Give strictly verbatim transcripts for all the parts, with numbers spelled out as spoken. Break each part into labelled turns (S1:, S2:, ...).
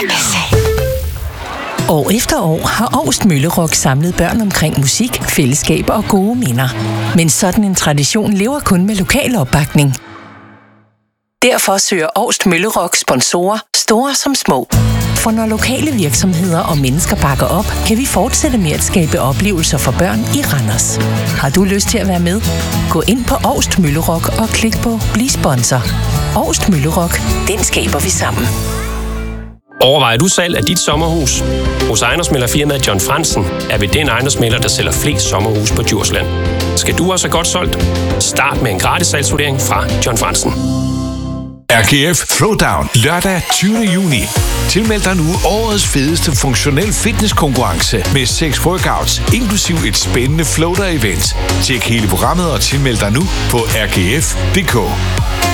S1: År efter år har Augst Møllerock samlet børn omkring musik, fællesskaber og gode minder. Men sådan en tradition lever kun med lokal opbakning. Derfor søger Augst Møllerock sponsorer, store som små. For når lokale virksomheder og mennesker bakker op, kan vi fortsætte med at skabe oplevelser for børn i Randers. Har du lyst til at være med? Gå ind på Augst Møllerock og klik på Bliv sponsor. Augst Møllerock, den skaber vi sammen.
S2: Overvejer du salg af dit sommerhus? Hos ejendomsmæglerfirmaet John Fransen er vi den ejendomsmægler, der sælger flest sommerhus på Djursland. Skal du også have godt solgt? Start med en gratis salgsvurdering fra John Fransen.
S3: R G F Throwdown lørdag tyvende juni. Tilmeld dig nu årets fedeste funktionel fitnesskonkurrence med seks workouts, inklusiv et spændende floater-event. Tjek hele programmet og tilmeld dig nu på r g f punktum d k.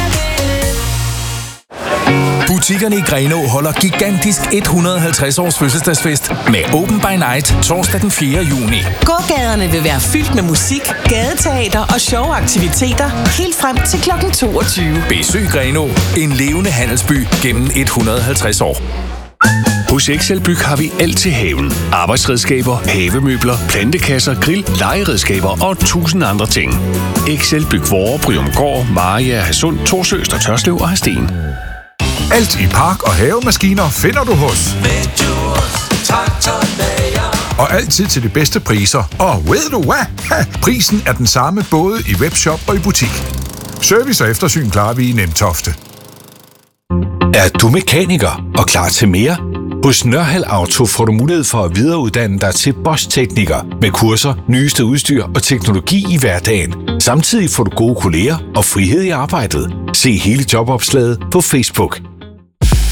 S4: Butikkerne i Grenaa holder gigantisk et hundrede og halvtreds års fødselsdagsfest med Open by Night torsdag den fjerde juni.
S5: Gågaderne vil være fyldt med musik, gadeteater og sjove aktiviteter helt frem til klokken toogtyve.
S4: Besøg Grenaa, en levende handelsby gennem et hundrede og halvtreds år.
S6: Hos Excelbyg har vi alt til haven. Arbejdsredskaber, havemøbler, plantekasser, grill, legeredskaber og tusind andre ting. Excelbyg Vore, Bryumgård, Maria, Hadsund, Torsøst og Tørslev og Hadsten.
S7: Alt i park- og havemaskiner finder du hos og altid til de bedste priser. Og ved du hvad? Ha, prisen er den samme både i webshop og i butik. Service og eftersyn klarer vi i Nemtofte.
S3: Er du mekaniker og klar til mere? Hos Nørhald Auto får du mulighed for at videreuddanne dig til Bosch-tekniker med kurser, nyeste udstyr og teknologi i hverdagen. Samtidig får du gode kolleger og frihed i arbejdet. Se hele jobopslaget på Facebook.